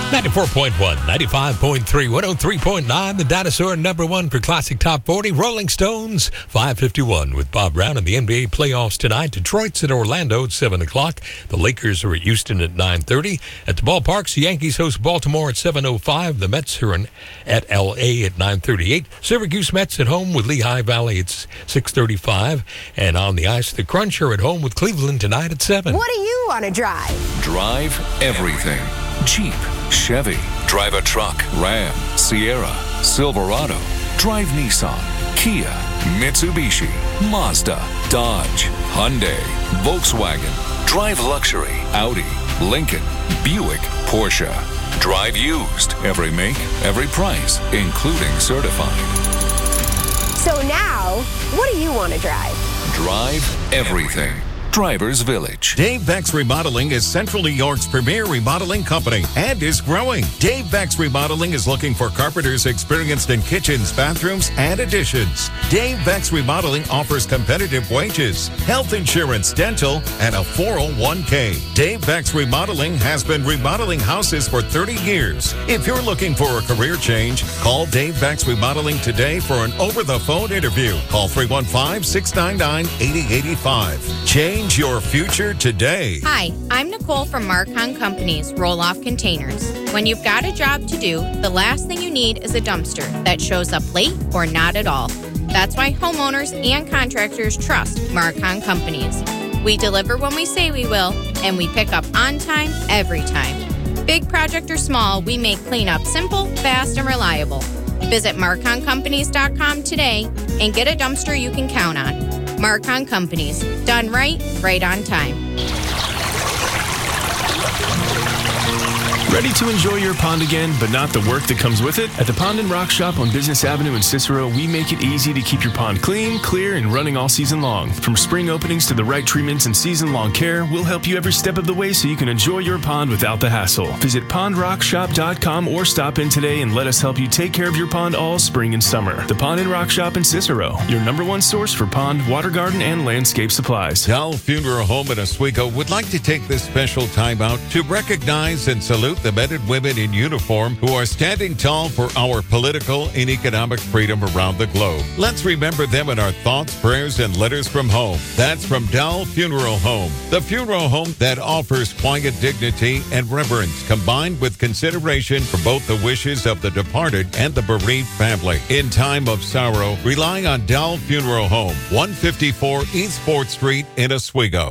94.1, 95.3, 103.9, the Dinosaur #1 for Classic Top 40. Rolling Stones, 5:51 with Bob Brown in the NBA playoffs tonight. Detroit's at Orlando at 7 o'clock. The Lakers are at Houston at 9:30. At the ballparks, the Yankees host Baltimore at 7:05. The Mets are at L.A. at 9:38. Syracuse Mets at home with Lehigh Valley at 6:35. And on the ice, the Crunch are at home with Cleveland tonight at 7. What do you want to drive? Drive everything. Jeep, Chevy, drive a truck, Ram, Sierra, Silverado, drive Nissan, Kia, Mitsubishi, Mazda, Dodge, Hyundai, Volkswagen, drive luxury, Audi, Lincoln, Buick, Porsche. Drive used, every make, every price, including certified. So now, what do you want to drive? Drive everything. Drivers Village. Dave Beck's Remodeling is Central New York's premier remodeling company and is growing. Dave Beck's Remodeling is looking for carpenters experienced in kitchens, bathrooms, and additions. Dave Beck's Remodeling offers competitive wages, health insurance, dental, and a 401k. Dave Beck's Remodeling has been remodeling houses for 30 years. If you're looking for a career change, call Dave Beck's Remodeling today for an over-the-phone interview. Call 315-699-8085. Change your future today. Hi, I'm Nicole from Marcon Companies Roll-Off Containers. When you've got a job to do, the last thing you need is a dumpster that shows up late or not at all. That's why homeowners and contractors trust Marcon Companies. We deliver when we say we will, and we pick up on time every time. Big project or small, we make cleanup simple, fast, and reliable. Visit MarconCompanies.com today and get a dumpster you can count on. Marcon Companies. Done right, right on time. Ready to enjoy your pond again, but not the work that comes with it? At the Pond and Rock Shop on Business Avenue in Cicero, we make it easy to keep your pond clean, clear, and running all season long. From spring openings to the right treatments and season-long care, we'll help you every step of the way so you can enjoy your pond without the hassle. Visit pondrockshop.com or stop in today and let us help you take care of your pond all spring and summer. The Pond and Rock Shop in Cicero, your #1 source for pond, water garden, and landscape supplies. Dell Funeral Home in Oswego would like to take this special time out to recognize and salute the men and women in uniform who are standing tall for our political and economic freedom around the globe. Let's remember them in our thoughts, prayers, and letters from home. That's from Dell Funeral Home, the funeral home that offers quiet dignity and reverence combined with consideration for both the wishes of the departed and the bereaved family. In time of sorrow, rely on Dell Funeral Home, 154 East 4th Street in Oswego.